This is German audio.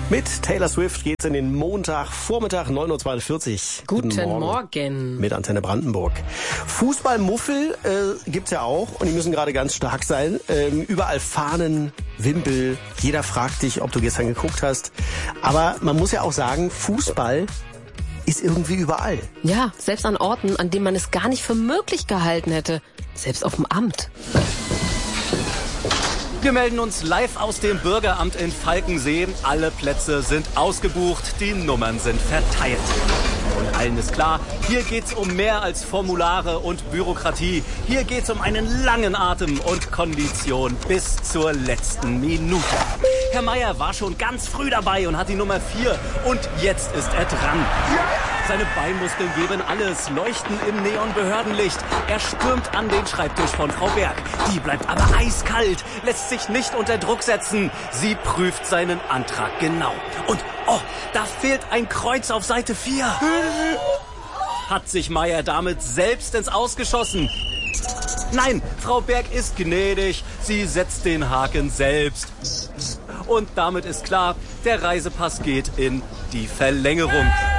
Mit Taylor Swift geht's in den Montagvormittag, 9.42 Uhr. Guten Morgen. Mit Antenne Brandenburg. Fußballmuffel gibt's ja auch und die müssen gerade ganz stark sein. Überall Fahnen, Wimpel. Jeder fragt dich, ob du gestern geguckt hast. Aber man muss ja auch sagen, Fußball ist irgendwie überall. Ja, selbst an Orten, an denen man es gar nicht für möglich gehalten hätte. Selbst auf dem Amt. Wir melden uns live aus dem Bürgeramt in Falkensee. Alle Plätze sind ausgebucht, die Nummern sind verteilt. Und allen ist klar, hier geht's um mehr als Formulare und Bürokratie. Hier geht's um einen langen Atem und Kondition bis zur letzten Minute. Herr Meier war schon ganz früh dabei und hat die Nummer 4. Und jetzt ist er dran. Seine Beinmuskeln geben alles, leuchten im Neonbehördenlicht. Er stürmt an den Schreibtisch von Frau Berg. Die bleibt aber eiskalt, lässt sich nicht unter Druck setzen. Sie prüft seinen Antrag genau. Und, da fehlt ein Kreuz auf Seite 4. Hat sich Meier damit selbst ins Aus geschossen? Nein, Frau Berg ist gnädig. Sie setzt den Haken selbst. Und damit ist klar, der Reisepass geht in die Verlängerung.